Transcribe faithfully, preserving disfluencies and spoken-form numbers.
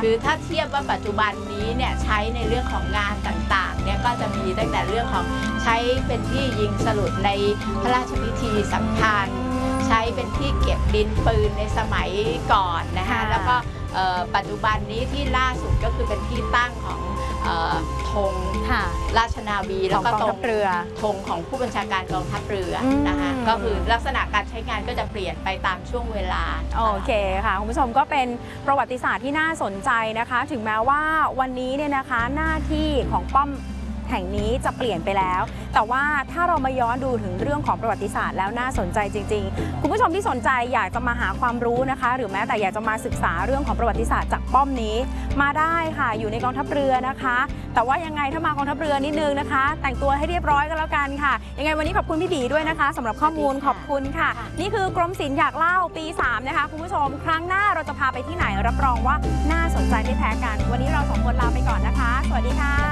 คือถ้าเทียบว่าปัจจุบันนี้เนี่ยใช้ในเรื่องของงานต่างๆเนี่ยก็จะมีตั้งแต่เรื่องของใช้เป็นที่ยิงสลุดในพระราชพิธีสำคัญใช้เป็นที่เก็บดินปืนในสมัยก่อนนะคะแล้วก็ปัจจุบันนี้ที่ล่าสุดก็คือเป็นที่ตั้งของธงราชนาวีแล้วก็ตรงธงของผู้บัญชาการกองทัพเรือนะคะก็คือลักษณะการใช้งานก็จะเปลี่ยนไปตามช่วงเวลาโอเคค่ะคุณผู้ชมก็เป็นประวัติศาสตร์ที่น่าสนใจนะคะถึงแม้ว่าวันนี้เนี่ยนะคะหน้าที่ของป้อมแห่งนี้จะเปลี่ยนไปแล้วแต่ว่าถ้าเรามาย้อนดูถึงเรื่องของประวัติศาสตร์แล้วน่าสนใจจริงๆคุณผู้ชมที่สนใจอยากจะมาหาความรู้นะคะหรือแม้แต่อยากจะมาศึกษาเรื่องของประวัติศาสตร์จากป้อมนี้มาได้ค่ะอยู่ในกองทัพเรือนะคะแต่ว่ายังไงถ้ามากองทัพเรือนิดนึงนะคะแต่งตัวให้เรียบร้อยกันแล้วกันค่ะยังไงวันนี้ขอบคุณพี่บีด้วยนะคะสำหรับข้อมูลขอบคุณค่ะนี่คือกรมศิลป์อยากเล่าปีสามนะคะคุณผู้ชมครั้งหน้าเราจะพาไปที่ไหนรับรองว่าน่าสนใจไม่แพ้กันวันนี้เราสองคนลาไปก่อนนะคะสวัสดีค่ะ